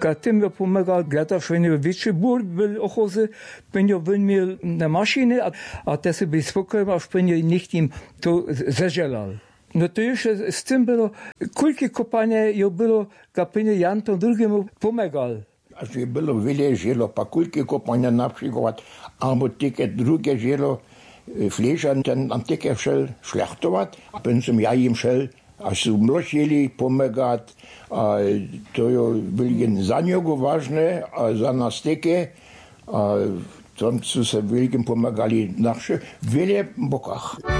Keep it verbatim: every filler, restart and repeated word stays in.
Katym mi pomagal, gleda, że nie większy bór był ochozy, będzie on miał na maszyny, a, a te sobie spokojnie, aż będzie nikt im to zażelał. No to już z tym było, kulki kopania jo było, kapenie Jan to drugiemu pomagal. Aż je było wiele żelo, pa kulki kopania na przykład, albo takie drugie żelo, Fleischer ten am Ticker šel šlechtovat, bin zum ja im šel, až su mložili pomagat, a to je velgen za njogo važne, a za nas teke, a tam su se velgen pomagali naše velje bokah.